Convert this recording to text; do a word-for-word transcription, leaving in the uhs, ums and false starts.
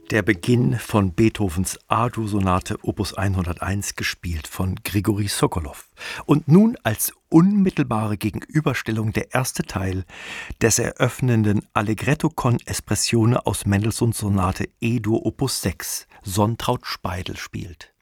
Der Beginn von Beethovens A-Dur-Sonate Opus hunderteins, gespielt von Grigorij Sokolow. Und nun als unmittelbare Gegenüberstellung der erste Teil des eröffnenden Allegretto con Espressione aus Mendelssohns Sonate E-Dur Opus sechs, Sonntraut Speidel spielt.